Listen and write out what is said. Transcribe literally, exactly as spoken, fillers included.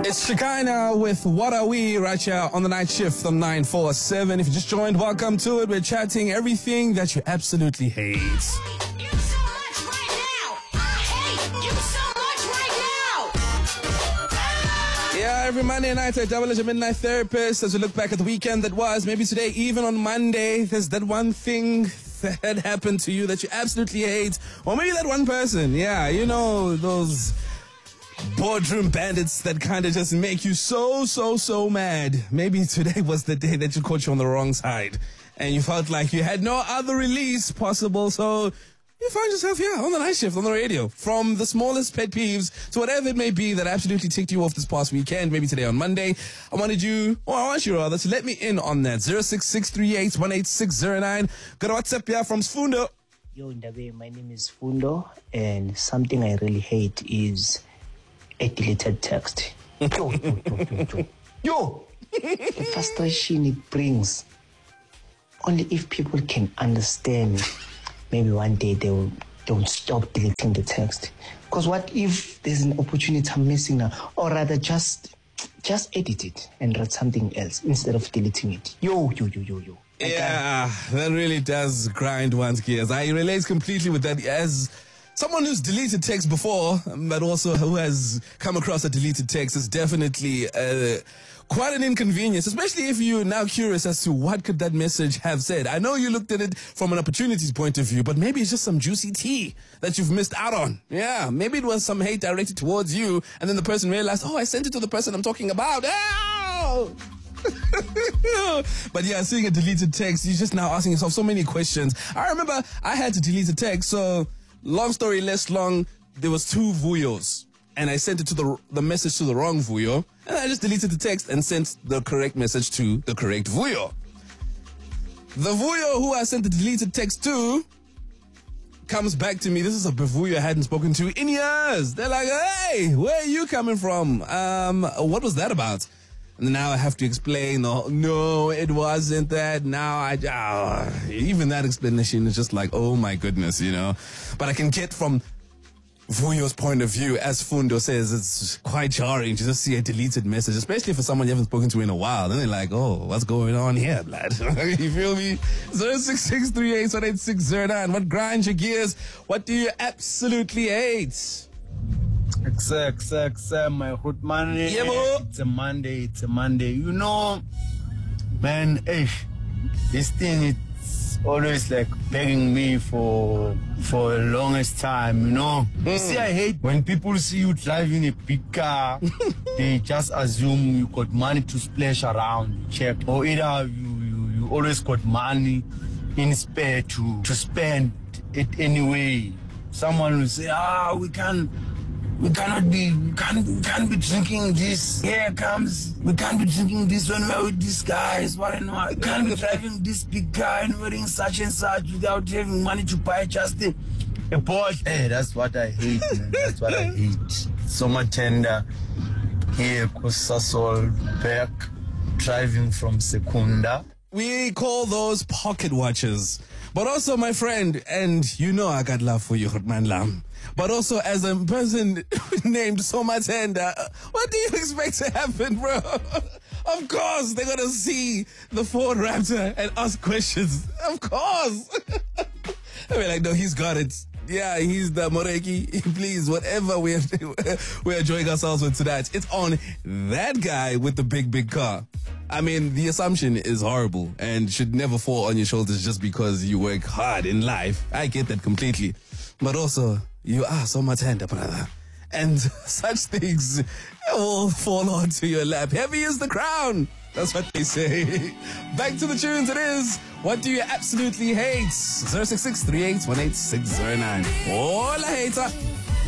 It's Shekinah with What Are We right here on the night shift on nine four seven. If you just joined, welcome to it. We're chatting everything that you absolutely hate. You so much right now. I hate you so much right now. Yeah, every Monday night I double as a midnight therapist as we look back at the weekend that was. Maybe today, even on Monday, there's that one thing that happened to you that you absolutely hate. Or maybe that one person. Yeah, you know, those boardroom bandits that kind of just make you so, so, so mad. Maybe today was the day that you caught you on the wrong side and you felt like you had no other release possible, so you find yourself here on the night shift on the radio. From the smallest pet peeves to whatever it may be that absolutely ticked you off this past weekend, maybe today on Monday. I wanted you, or I want you rather, to let me in on that. zero six six three eight one eight six zero nine. Got a WhatsApp here from Sfundo. Yo, Ndabe, my name is Fundo, and something I really hate is a deleted text. Yo, yo, yo, yo, yo. Yo, the frustration it brings. Only if people can understand, maybe one day they will don't stop deleting the text. Because what if there's an opportunity I'm missing now? Or rather, just just edit it and write something else instead of deleting it. Yo, yo, yo, yo, yo. I Yeah, that really does grind one's gears. I relate completely with that as someone who's deleted text before, but also who has come across a deleted text. Is definitely uh, quite an inconvenience, especially if you're now curious as to what could that message have said. I know you looked at it from an opportunities point of view, but maybe it's just some juicy tea that you've missed out on. Yeah, maybe it was some hate directed towards you, and then the person realized, oh, I sent it to the person I'm talking about. Oh! But yeah, seeing a deleted text, you're just now asking yourself so many questions. I remember I had to delete a text, so long story less long, there was two Vuyos, and I sent it to the the message to the wrong Vuyo, and I just deleted the text and sent the correct message to the correct Vuyo. The Vuyo who I sent the deleted text to comes back to me. This is a Vuyo I hadn't spoken to in years. They're like, hey, where are you coming from? Um, what was that about? And now I have to explain, oh, no, it wasn't that. Now I, oh, even that explanation is just like, oh my goodness, you know. But I can get from Vuyo's point of view, as Fundo says, it's quite jarring to just see a deleted message, especially for someone you haven't spoken to in a while. Then they're like, oh, what's going on here, lad? You feel me? zero six six three eight one eight six zero nine. What grinds your gears? What do you absolutely hate? X X X, my hood money. Yeah, bro. It's a Monday, it's a Monday. You know, man, eh, this thing, it's always like begging me for for the longest time, you know. Mm. You see, I hate when people see you driving a big car, they just assume you got money to splash around, you check. Or either you, you, you always got money in spare to, to spend it anyway. Someone will say, ah, we can't. We cannot be, we can't, we can't be drinking this. Here comes, we can't be drinking this when we're with these guys. What and what? We can't be driving this big car and wearing such and such without having money to buy just a, a Porsche. Hey, that's what I hate, man. That's what I hate. Summer tender here, Kusasol, back, driving from Secunda. We call those pocket watches. But also, my friend, and you know I got love for you, man Lam. But also, as a person named Somatenda, what do you expect to happen, bro? Of course, they're gonna see the Ford Raptor and ask questions. Of course. I mean, like, no, he's got it. Yeah, he's the Moreki. Please, whatever we have to, we're enjoying ourselves with tonight, it's on that guy with the big, big car. I mean, the assumption is horrible and should never fall on your shoulders just because you work hard in life. I get that completely. But also, you are so much tender, brother. And such things will fall onto your lap. Heavy is the crown. That's what they say. Back to the tunes it is. What do you absolutely hate? zero six six three eight one eight six zero nine. Hola, hater.